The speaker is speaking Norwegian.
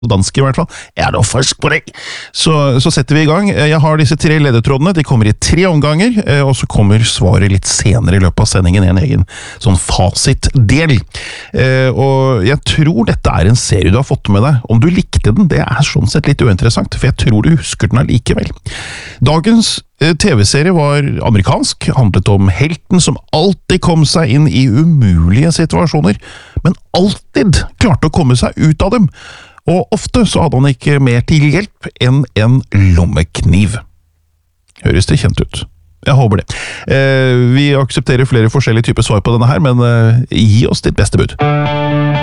dansk i hvert fall. Er det fersk på deg? Så setter vi i gang. Jeg har disse 3 ledetrådene, de kommer i 3 omganger, og så kommer svaret litt senere i løpet av sendingen, en egen sånn fasitdel. Og jeg tror dette er en serie du har fått med deg. Om du likte den, det er sånn sett litt uinteressant, for jeg tror du husker den allikevel. Dagens TV-serie var amerikansk, handlet om helten som alltid kom seg inn i umulige situasjoner, men alltid klarte å komme seg ut av dem. Og ofte så hadde han ikke mer til hjelp enn en lommekniv. Høres det kjent ut? Jeg håper det. Vi aksepterer flere forskjellige typer svar på denne her, men gi oss ditt beste bud.